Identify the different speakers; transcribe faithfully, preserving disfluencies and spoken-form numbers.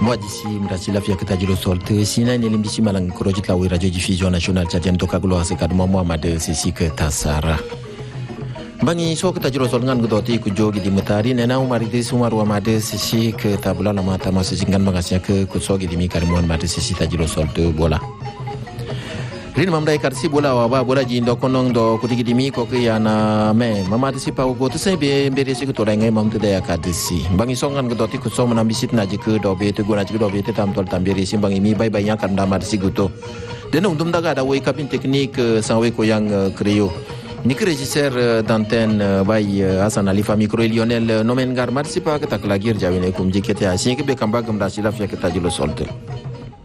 Speaker 1: Moi d'ici, mrasi la fia ketaji lo solte. Sina ni limbisi malang kurojit lawi radio diffusion national tchadian toka glo asekad mama made sisi ke tasara. Bangi so ketaji lo sol ngan gdoti ku jogi di mutari nena umari di sumar wa made sisi ke tabula lama tama sisi ngan magasnya ke kusogi di mikar muan made sisi taji lo solte bola. Rin mamdai karsi bola wa bola jindo konong do kutigi dimi ko ke yana me mama disi pa go to sebe bere si ko ngai mam te daya kadisi bangi songan ko doti ko so manam bisit na jike do be te gona jike do be te tam tol tambere si bangi mi bai bai yang kan damar si guto denong dum daga da wei kapin teknik sanwe ko yang kreo ni regisser d'antenne bai Hasan Ali fa micro Lionel nomen gar marsipa ke tak lagir jawine kum jike te asi ke be kamba gam da silaf ya ke tajilo solte